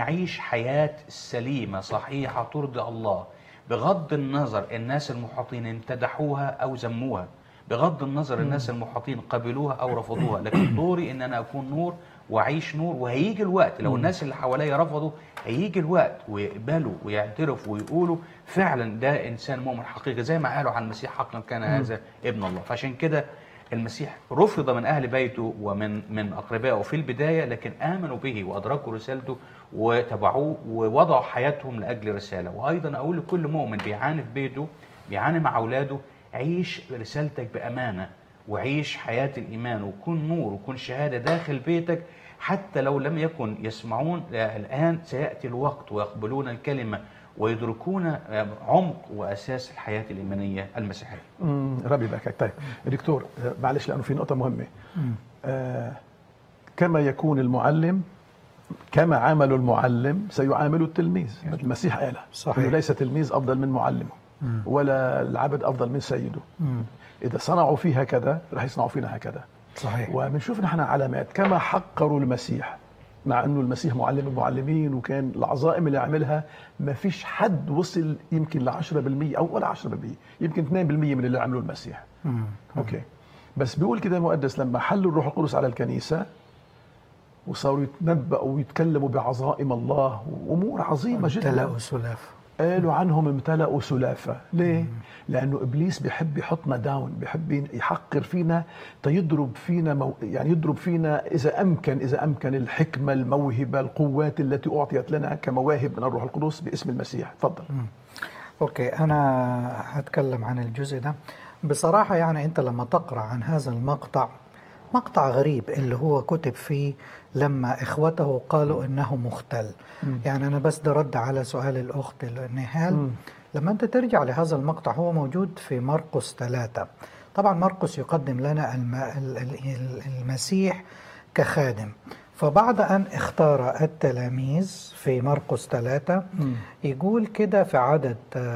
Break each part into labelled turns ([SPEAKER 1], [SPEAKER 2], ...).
[SPEAKER 1] نعيش حياة سليمة صحيحة ترضي الله، بغض النظر الناس المحاطين امتدحوها أو ذموها، بغض النظر الناس المحاطين قبلوها أو رفضوها، لكن دوري إن أنا أكون نور وأعيش نور. وهيجي الوقت لو الناس اللي حواليا رفضوا، هيجي الوقت ويقبلوا ويعترفوا ويقولوا فعلا ده إنسان مؤمن حقيقي، زي ما قالوا عن المسيح حقا كان هذا ابن الله. فعشان كده المسيح رفض من أهل بيته ومن أقربائه في البداية، لكن آمنوا به وأدركوا رسالته وتبعوه ووضعوا حياتهم لأجل رسالة. وأيضا أقول لكل مؤمن بيعاني في بيته، بيعاني مع أولاده، عيش رسالتك بأمانة وعيش حياة الإيمان وكن نور وكن شهادة داخل بيتك، حتى لو لم يكن يسمعون الآن سيأتي الوقت ويقبلون الكلمة ويدركون عمق وأساس الحياة الإيمانية المسيحية.
[SPEAKER 2] ربي يباركك. طيب دكتور، معلش لأنه في نقطة مهمة. كما يكون المعلم، كما عامل المعلم سيعامل التلميذ. المسيح قال إنه ليس تلميذ أفضل من معلمه ولا العبد أفضل من سيده. إذا صنعوا فيه هكذا رح يصنعوا فينا هكذا.
[SPEAKER 3] صحيح.
[SPEAKER 2] وبنشوف نحن علامات كما حقروا المسيح، مع انه المسيح معلم المعلمين وكان العظائم اللي عملها ما فيش حد وصل يمكن ل 10% او ولا 10%، يمكن 2% من اللي عمله المسيح. اوكي، بس بيقول كده المقدس لما حلوا الروح القدس على الكنيسه وصاروا يتنبأوا ويتكلموا بعظائم الله وامور عظيمه جدا،
[SPEAKER 3] امتلأوا سلافه.
[SPEAKER 2] قالوا عنهم امتلأوا سلافة. ليه؟ لأنه إبليس بيحب يحطنا داون، بيحب يحقر فينا، تيضرب فينا يعني يضرب فينا إذا أمكن الحكمة، الموهبة، القوات التي أعطيت لنا كمواهب من الروح القدس باسم المسيح. تفضل.
[SPEAKER 3] أوكي، أنا هتكلم عن الجزء ده بصراحة. يعني أنت لما تقرأ عن هذا المقطع، مقطع غريب اللي هو كتب فيه لما إخوته قالوا إنه مختل. يعني أنا بس ده رد على سؤال الأخت نهال. لما أنت ترجع لهذا المقطع هو موجود في مرقس 3. طبعا مرقس يقدم لنا المسيح كخادم. فبعد أن اختار التلاميذ في مرقس 3 يقول كده في عدد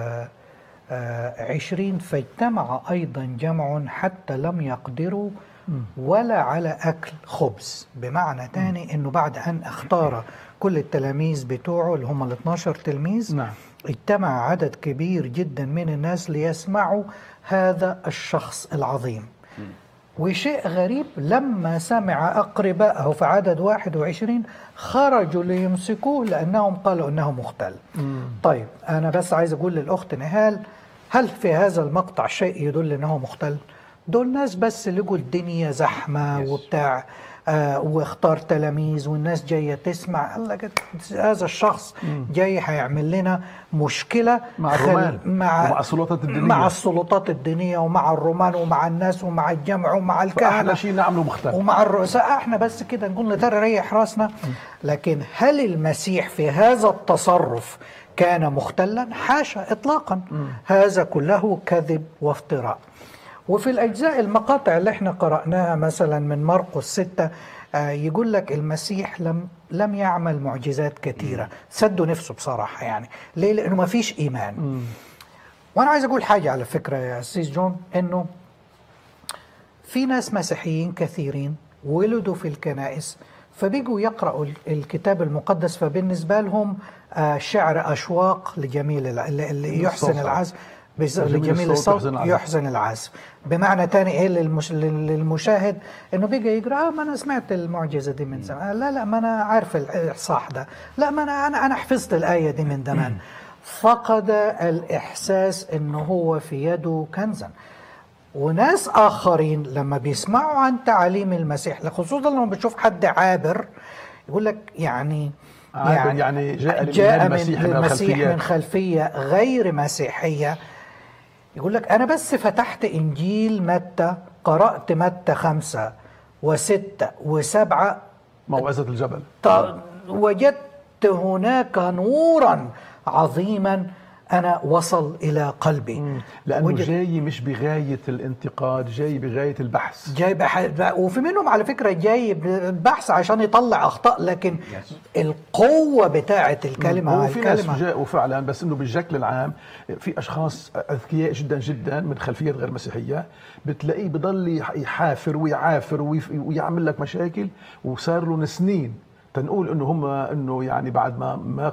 [SPEAKER 3] 20: فاجتمع أيضا جمع حتى لم يقدروا ولا على أكل خبز. بمعنى تاني أنه بعد أن اختار كل التلاميذ بتوعه اللي هم 12 تلميذ،
[SPEAKER 2] نعم،
[SPEAKER 3] اجتمع عدد كبير جدا من الناس ليسمعوا هذا الشخص العظيم. وشيء غريب، لما سمع أقربائه في عدد 21 خرجوا ليمسكوه لأنهم قالوا أنه مختل. طيب أنا بس عايز أقول للأخت نهال، هل في هذا المقطع شيء يدل أنه مختل؟ دول ناس بس لقوا الدنيا زحمة وبتاع واختار تلاميذ والناس جاية تسمع. الله هذا الشخص جاي هيعمل لنا مشكلة
[SPEAKER 2] مع الرومان ومع السلطات الدينية،
[SPEAKER 3] مع السلطات الدينية ومع الرومان ومع الناس ومع الجمع ومع الكهنة.
[SPEAKER 2] احنا شيء نعمله مختلف
[SPEAKER 3] ومع الرؤساء. احنا بس كده نقول ترى ريح راسنا. لكن هل المسيح في هذا التصرف كان مختلا؟ حاشا إطلاقا. هذا كله كذب وافتراء. وفي الأجزاء المقاطع اللي احنا قرأناها مثلا من مرقس 6 يقول لك المسيح لم يعمل معجزات كثيرة. سدوا نفسه بصراحة. يعني ليه؟ لأنه ما فيش إيمان. وأنا عايز أقول حاجة على فكرة يا أستاذ جون، إنه في ناس مسيحيين كثيرين ولدوا في الكنائس فبيجوا يقرأوا الكتاب المقدس، فبالنسبة لهم شعر أشواق لجميل اللي يحسن العزف، لجميل الصوت يحسن العزف. بمعنى تاني ايه للمشاهد انه بيجي يقرا ما انا سمعت المعجزه دي من زمان، لا ما انا عارف الاصحاح ده، لا ما انا حفظت الايه دي من زمان. فقد الاحساس انه هو في يده كنزا. وناس اخرين لما بيسمعوا عن تعاليم المسيح، خصوصا لما بتشوف حد عابر يقول لك يعني
[SPEAKER 2] جاء
[SPEAKER 3] المسيح من خلفيه غير مسيحيه، يقول لك أنا بس فتحت إنجيل متى، قرأت متى 5 و6 و7
[SPEAKER 2] موعظة الجبل،
[SPEAKER 3] وجدت هناك نورا عظيما أنا وصل إلى قلبي.
[SPEAKER 2] لأنه جاي مش بغاية الانتقاد، جاي بغاية البحث،
[SPEAKER 3] وفي منهم على فكرة جاي بالبحث عشان يطلع أخطاء، لكن القوة بتاعة الكلمة
[SPEAKER 2] وفي ناس جاءوا فعلا، بس إنه بالشكل العام في أشخاص أذكياء جدا جدا من خلفيات غير مسيحية بتلاقيه بضل يحافر ويعافر ويعمل لك مشاكل، وصار له سنين تنقول انه هم انه يعني بعد ما